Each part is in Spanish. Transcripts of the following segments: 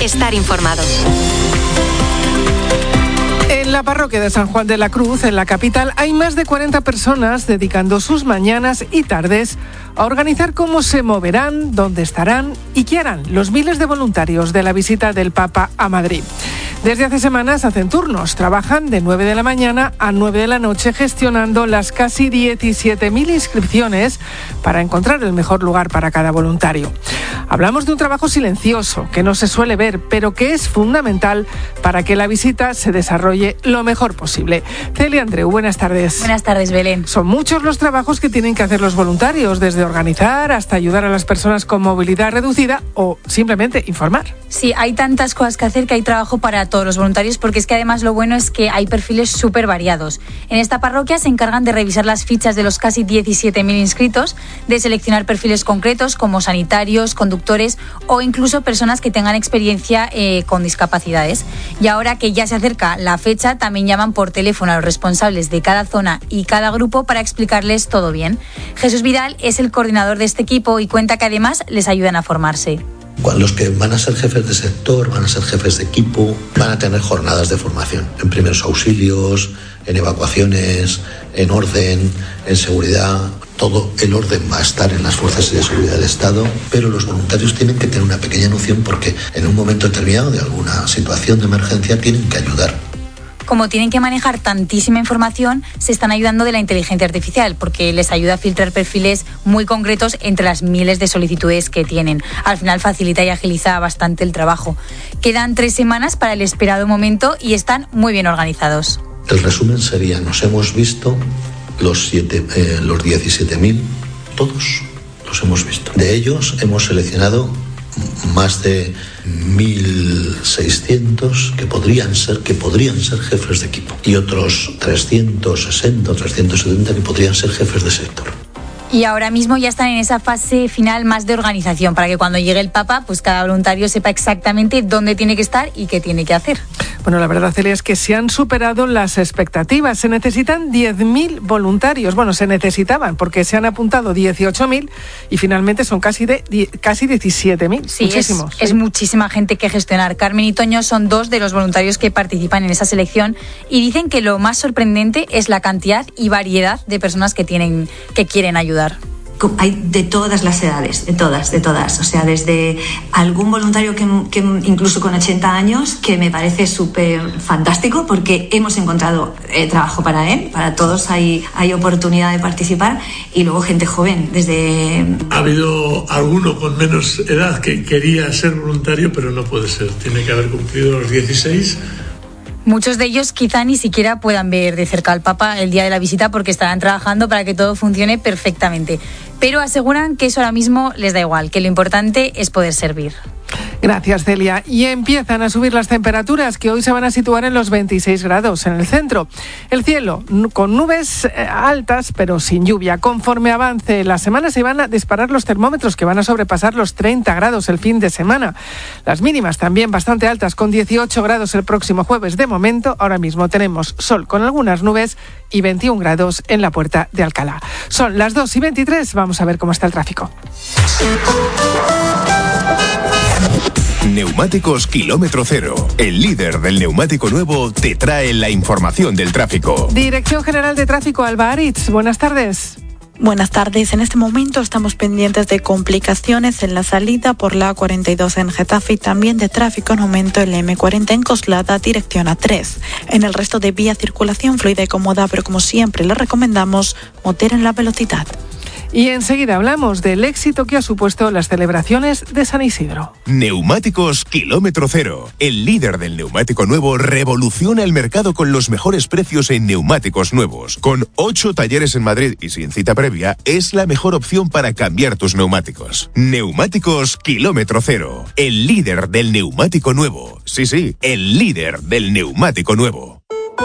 estar informado. En la parroquia de San Juan de la Cruz, en la capital, hay más de 40 personas dedicando sus mañanas y tardes a organizar cómo se moverán, dónde estarán y qué harán los miles de voluntarios de la visita del Papa a Madrid. Desde hace semanas hacen turnos, trabajan de 9 de la mañana a 9 de la noche gestionando las casi 17.000 inscripciones para encontrar el mejor lugar para cada voluntario. Hablamos de un trabajo silencioso que no se suele ver, pero que es fundamental para que la visita se desarrolle lo mejor posible. Celia Andreu, buenas tardes. Buenas tardes, Belén. Son muchos los trabajos que tienen que hacer los voluntarios, desde organizar hasta ayudar a las personas con movilidad reducida o simplemente informar. Sí, hay tantas cosas que hacer que hay trabajo para todos los voluntarios, porque es que además lo bueno es que hay perfiles súper variados. En esta parroquia se encargan de revisar las fichas de los casi 17.000 inscritos, de seleccionar perfiles concretos como sanitarios, conductores o incluso personas que tengan experiencia con discapacidades. Y ahora que ya se acerca la fecha, también llaman por teléfono a los responsables de cada zona y cada grupo para explicarles todo bien. Jesús Vidal es el coordinador de este equipo y cuenta que además les ayudan a formarse. Los que van a ser jefes de sector, van a ser jefes de equipo, van a tener jornadas de formación en primeros auxilios, en evacuaciones, en orden, en seguridad. Todo el orden va a estar en las fuerzas de seguridad del Estado, pero los voluntarios tienen que tener una pequeña noción porque en un momento determinado de alguna situación de emergencia tienen que ayudar. Como tienen que manejar tantísima información, se están ayudando de la inteligencia artificial, porque les ayuda a filtrar perfiles muy concretos entre las miles de solicitudes que tienen. Al final facilita y agiliza bastante el trabajo. Quedan 3 semanas para el esperado momento y están muy bien organizados. El resumen sería, nos hemos visto los 17.000, todos los hemos visto. De ellos hemos seleccionado más de 1.600 que podrían ser jefes de equipo y otros 360 o 370 que podrían ser jefes de sector. Y ahora mismo ya están en esa fase final más de organización para que cuando llegue el Papa, pues cada voluntario sepa exactamente dónde tiene que estar y qué tiene que hacer. Bueno, la verdad, Celia, es que se han superado las expectativas. Se necesitan 10.000 voluntarios. Bueno, se necesitaban porque se han apuntado 18.000 y finalmente son casi 17.000. Sí, muchísimos. Es muchísima gente que gestionar. Carmen y Toño son 2 de los voluntarios que participan en esa selección y dicen que lo más sorprendente es la cantidad y variedad de personas que quieren ayudar. Hay de todas las edades, de todas. O sea, desde algún voluntario que incluso con 80 años, que me parece súper fantástico porque hemos encontrado trabajo para él, para todos hay oportunidad de participar, y luego gente joven, desde... Ha habido alguno con menos edad que quería ser voluntario, pero no puede ser, tiene que haber cumplido los 16. Muchos de ellos quizá ni siquiera puedan ver de cerca al Papa el día de la visita porque estarán trabajando para que todo funcione perfectamente. Pero aseguran que eso ahora mismo les da igual, que lo importante es poder servir. Gracias, Celia. Y empiezan a subir las temperaturas, que hoy se van a situar en los 26 grados en el centro. El cielo con nubes altas, pero sin lluvia. Conforme avance la semana se van a disparar los termómetros, que van a sobrepasar los 30 grados el fin de semana. Las mínimas también bastante altas, con 18 grados el próximo jueves. De momento, ahora mismo tenemos sol con algunas nubes y 21 grados en la Puerta de Alcalá. Son las 2:23, vamos a ver cómo está el tráfico. Neumáticos Kilómetro Cero, el líder del neumático nuevo, te trae la información del tráfico. Dirección General de Tráfico, Alba Aritz, buenas tardes. Buenas tardes. En este momento estamos pendientes de complicaciones en la salida por la A42 en Getafe y también de tráfico en aumento en la M40 en Coslada, dirección A3. En el resto de vía, circulación fluida y cómoda, pero como siempre le recomendamos moderen la velocidad. Y enseguida hablamos del éxito que ha supuesto las celebraciones de San Isidro. Neumáticos Kilómetro Cero, el líder del neumático nuevo, revoluciona el mercado con los mejores precios en neumáticos nuevos. Con 8 talleres en Madrid y sin cita previa, es la mejor opción para cambiar tus neumáticos. Neumáticos Kilómetro Cero, el líder del neumático nuevo. Sí, el líder del neumático nuevo.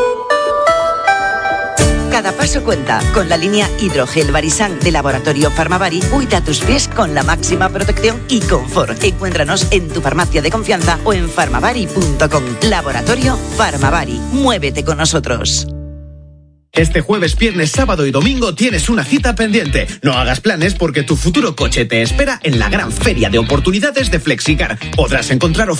Cada paso cuenta. Con la línea Hidrogel Barisan de Laboratorio Farmavari, cuida tus pies con la máxima protección y confort. Encuéntranos en tu farmacia de confianza o en farmavari.com. Laboratorio Farmavari. Muévete con nosotros. Este jueves, viernes, sábado y domingo tienes una cita pendiente. No hagas planes porque tu futuro coche te espera en la gran feria de oportunidades de Flexicar. Podrás encontrar